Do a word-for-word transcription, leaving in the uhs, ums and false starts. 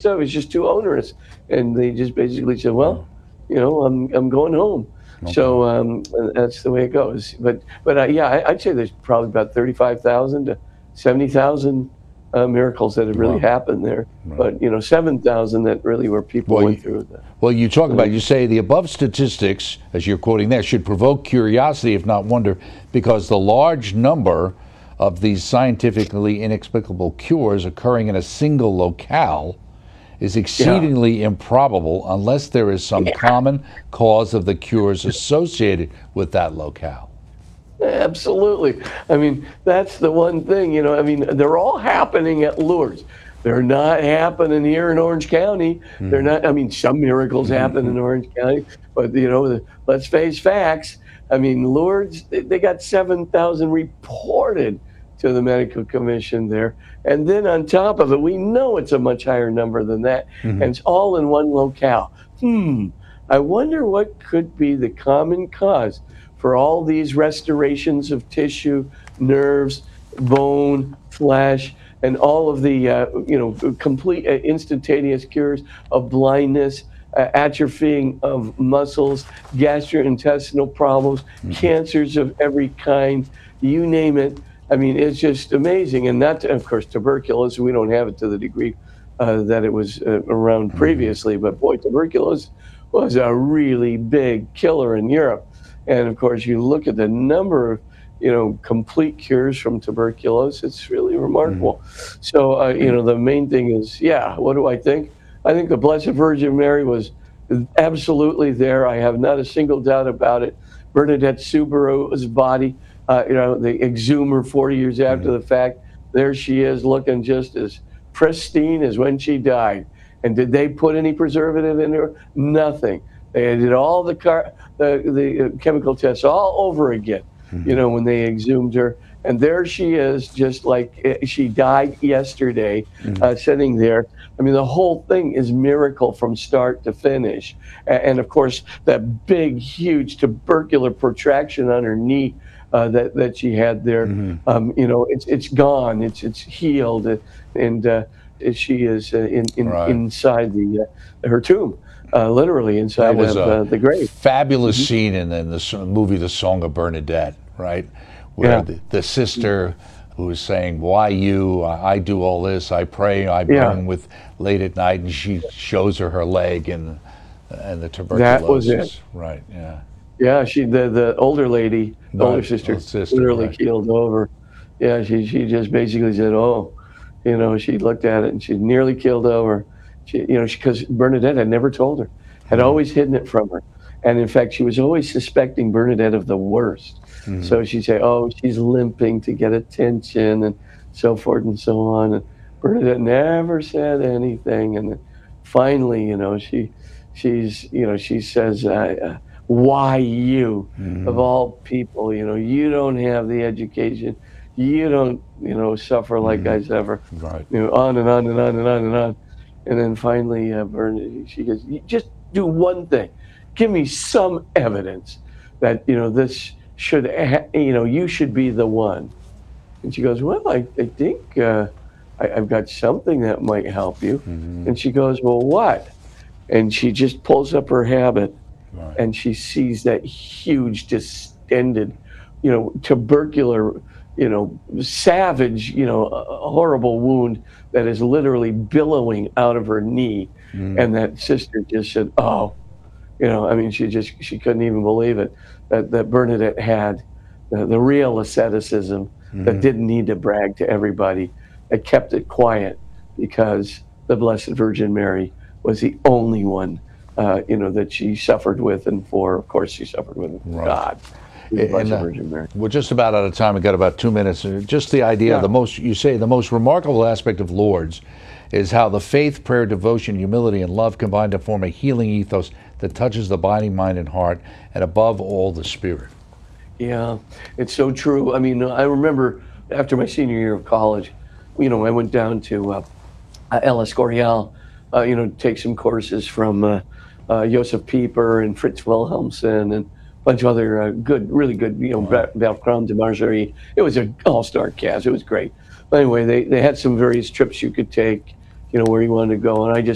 stuff. It was just too onerous. And they just basically said, well, you know, I'm I'm going home. Okay. So um, that's the way it goes. But but uh, yeah, I, I'd say there's probably about thirty-five thousand to seventy thousand uh, miracles that have really Wow. happened there. Right. But you know, seven thousand that really were people Well, went you- through that. Well, you talk about, you say the above statistics, as you're quoting there, should provoke curiosity, if not wonder, because the large number of these scientifically inexplicable cures occurring in a single locale is exceedingly improbable unless there is some common cause of the cures associated with that locale. Absolutely. I mean, that's the one thing, you know, I mean, they're all happening at Lourdes. They're not happening here in Orange County. They're not, I mean, some miracles happen in Orange County, but, you know, the, let's face facts. I mean, Lourdes, they, they got seven thousand reported to the medical commission there. And then on top of it, we know it's a much higher number than that. And it's all in one locale. Hmm. I wonder what could be the common cause for all these restorations of tissue, nerves, bone, flesh, and all of the, uh, you know, complete uh, instantaneous cures of blindness, uh, atrophying of muscles, gastrointestinal problems, cancers of every kind, you name it. I mean, it's just amazing. And that, of course, tuberculosis, we don't have it to the degree uh, that it was uh, around previously, but boy, tuberculosis was a really big killer in Europe. And of course, you look at the number of, you know, complete cures from tuberculosis, it's really remarkable. So, uh, you know, the main thing is, yeah, what do I think? I think the Blessed Virgin Mary was absolutely there. I have not a single doubt about it. Bernadette Soubirous' body, uh, you know, they exhumed her forty years after the fact. There she is, looking just as pristine as when she died. And did they put any preservative in her? Nothing. They did all the car, the, the chemical tests all over again, you know, when they exhumed her. And there she is, just like she died yesterday, uh, sitting there. I mean, the whole thing is miracle from start to finish. And, and of course, that big, huge tubercular protraction on her knee uh, that that she had there, um, you know, it's it's gone. It's it's healed, and uh, she is uh, in, in Right. inside the uh, her tomb. Uh, literally inside That was of a uh, the grave. fabulous scene in, in the s- movie The Song of Bernadette, right? Where Yeah. the, the sister who is saying, why you? I, I do all this. I pray. I Yeah. burn with late at night. And she shows her her leg and and the tuberculosis. That was it. Right, yeah. Yeah, she the the older lady, the Right, older sister, older sister, literally right. keeled over. Yeah, she she just basically said, "Oh," you know, she looked at it and she nearly keeled over. She, you know, because Bernadette had never told her, had always hidden it from her, and in fact, she was always suspecting Bernadette of the worst. So she'd say, "Oh, she's limping to get attention," and so forth and so on. And Bernadette never said anything, and then finally, you know, she she's you know she says. Uh, uh, Why you, of all people? You know, you don't have the education. You don't, you know, suffer like I suffer. Right. You know, on and on and on and on and on. And then finally, uh, Bernadette, she goes, "You just do one thing. Give me some evidence that, you know, this should, ha- you know, you should be the one." And she goes, "Well, I, I think uh, I, I've got something that might help you." And she goes, "Well, what?" And she just pulls up her habit. Right. And she sees that huge, distended, you know, tubercular, you know, savage, you know, a horrible wound that is literally billowing out of her knee. And that sister just said, "Oh," you know, I mean, she just, she couldn't even believe it, that, that Bernadette had the, the real asceticism that didn't need to brag to everybody, that kept it quiet because the Blessed Virgin Mary was the only one Uh, you know, that she suffered with and for. Of course, she suffered with Right. God, the And, Blessed uh, Virgin Mary. We're just about out of time. We've got about two minutes. Uh, Just the idea, Yeah. the most, you say, the most remarkable aspect of Lourdes is how the faith, prayer, devotion, humility, and love combine to form a healing ethos that touches the body, mind, and heart, and above all, the spirit. Yeah, it's so true. I mean, I remember after my senior year of college, you know, I went down to uh, uh, El Escorial, uh, you know, take some courses from uh, uh, Josef Pieper and Fritz Wilhelmsen and a bunch of other uh, good, really good, you know, wow. Bertrand de Margerie. It was an all-star cast. It was great. But anyway, they, they had some various trips you could take, you know, where you wanted to go. And I just